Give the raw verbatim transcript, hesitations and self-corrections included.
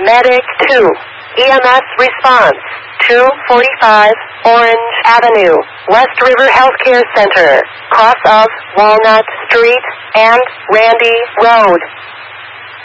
Medic two. E M S response. two forty-five Orange Avenue, West River Healthcare Center, cross of Walnut Street and Randy Road.